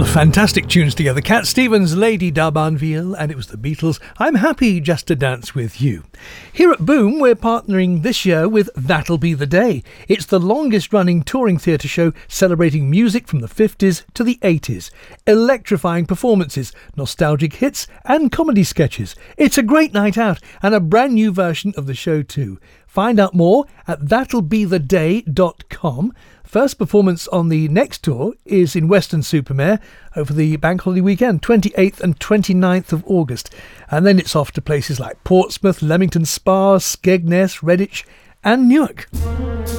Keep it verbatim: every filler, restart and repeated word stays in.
Fantastic tunes together. Cat Stevens, Lady D'Arbanville, and it was the Beatles. I'm happy just to dance with you. Here at Boom, we're partnering this year with That'll Be the Day. It's the longest running touring theatre show celebrating music from the fifties to the eighties. Electrifying performances, nostalgic hits and comedy sketches. It's a great night out and a brand new version of the show too. Find out more at that'll be the day dot com. First performance on the next tour is in Weston-super-Mare over the bank holiday weekend, twenty-eighth and twenty-ninth of August. And then it's off to places like Portsmouth, Leamington Spa, Skegness, Redditch and Newark.